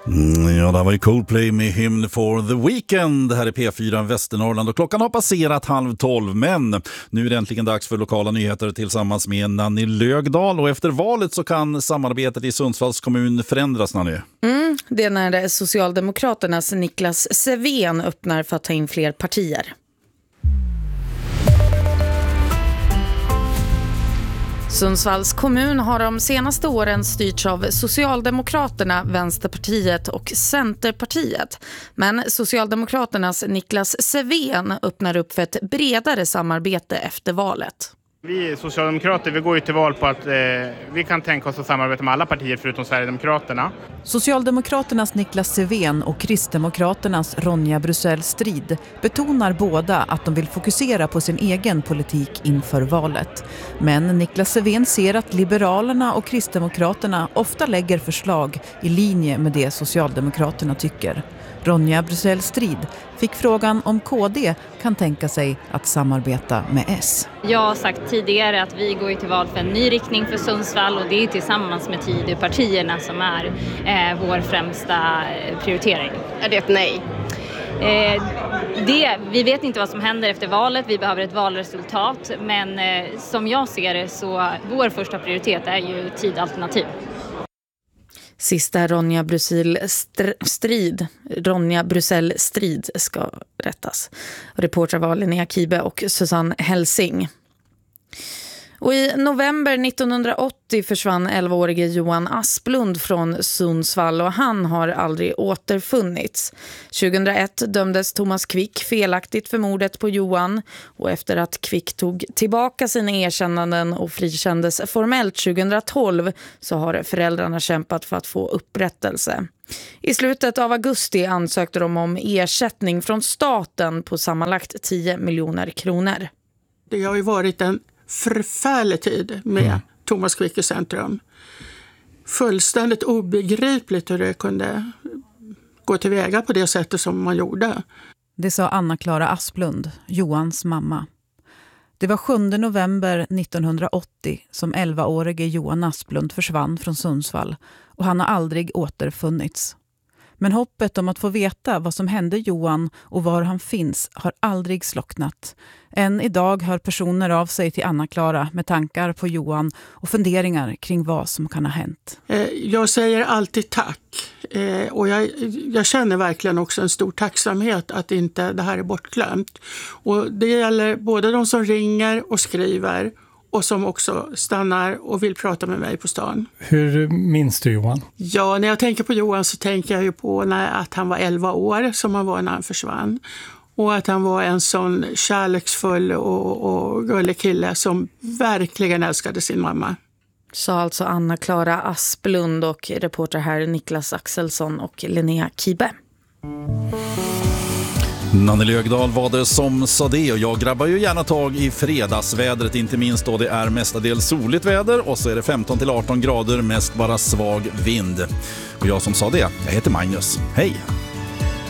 Ja, det var ju Coldplay med Hymn for the Weekend. Det här är P4 Västernorrland och klockan har passerat 11:30. Men nu är det äntligen dags för lokala nyheter tillsammans med Nanny Lögdahl. Och efter valet så kan samarbetet i Sundsvalls kommun förändras, Nanny. Det är när Socialdemokraternas Niklas Sevén öppnar för att ta in fler partier. Sundsvalls kommun har de senaste åren styrts av Socialdemokraterna, Vänsterpartiet och Centerpartiet. Men Socialdemokraternas Niklas Sevén öppnar upp för ett bredare samarbete efter valet. Vi socialdemokrater vi går ju till val på att vi kan tänka oss att samarbeta med alla partier förutom Sverigedemokraterna. Socialdemokraternas Niklas Sevén och Kristdemokraternas Ronja Brusell Strid betonar båda att de vill fokusera på sin egen politik inför valet. Men Niklas Sevén ser att Liberalerna och Kristdemokraterna ofta lägger förslag i linje med det Socialdemokraterna tycker. Ronja Brusell Strid fick frågan om KD kan tänka sig att samarbeta med S. Jag har sagt tidigare att vi går till val för en ny riktning för Sundsvall och det är tillsammans med Tidöpartierna som är vår främsta prioritering. Är det ett nej? Vi vet inte vad som händer efter valet, vi behöver ett valresultat, men som jag ser det så vår första prioritet är ju Tidalternativ. Sista Ronja Brusell Strid ska rättas. Reportrar var Linnea Kibe och Susanne Helsing. Och i november 1980 försvann 11-årige Johan Asplund från Sundsvall och han har aldrig återfunnits. 2001 dömdes Thomas Quick felaktigt för mordet på Johan och efter att Quick tog tillbaka sina erkännanden och frikändes formellt 2012 så har föräldrarna kämpat för att få upprättelse. I slutet av augusti ansökte de om ersättning från staten på sammanlagt 10 miljoner kronor. Det har ju varit en förfärlig tid med Thomas Quick i centrum. Fullständigt obegripligt hur det kunde gå tillväga på det sättet som man gjorde. Det sa Anna-Klara Asplund, Johans mamma. Det var 7 november 1980 som 11-årige Johan Asplund försvann från Sundsvall och han har aldrig återfunnits. Men hoppet om att få veta vad som hände Johan och var han finns har aldrig slocknat. Än idag hör personer av sig till Anna-Klara med tankar på Johan och funderingar kring vad som kan ha hänt. Jag säger alltid tack. Och jag känner verkligen också en stor tacksamhet att inte det här är bortglömt. Och det gäller både de som ringer och skriver och som också stannar och vill prata med mig på stan. Hur minns du Johan? Ja, när jag tänker på Johan så tänker jag ju på att han var 11 år som han var när han försvann. Och att han var en sån kärleksfull och gullig kille som verkligen älskade sin mamma. Sa alltså Anna-Klara Asplund och reporter här Niklas Axelsson och Linnea Kibe. Nanny Lögdahl var det som sa det och jag grabbar ju gärna tag i fredagsvädret, inte minst då det är mestadels soligt väder och så är det 15-18 grader, mest bara svag vind. Och jag som sa det, jag heter Magnus. Hej!